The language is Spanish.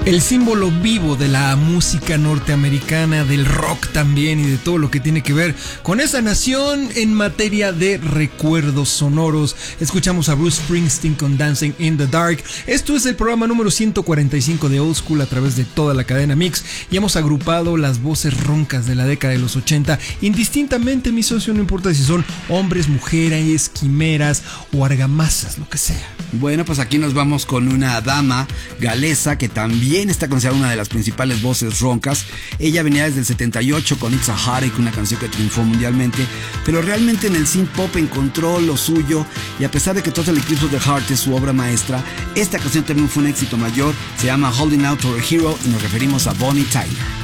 El símbolo vivo de la música norteamericana, del rock también y de todo lo que tiene que ver con esa nación en materia de recuerdos sonoros. Escuchamos a Bruce Springsteen con Dancing in the Dark. Esto es el programa número 145 de Old School a través de toda la cadena Mix y hemos agrupado las voces roncas de la década de los 80 indistintamente, mi socio, no importa si son hombres, mujeres, quimeras o argamasas, lo que sea. Bueno, pues aquí nos vamos con una dama galesa que también está considerada una de las principales voces roncas. Ella venía desde el 78 con It's a Heartache, una canción que triunfó mundialmente, pero realmente en el synth pop encontró lo suyo y a pesar de que Total Eclipse of the Heart es su obra maestra, esta canción también fue un éxito mayor. Se llama Holding Out for a Hero y nos referimos a Bonnie Tyler.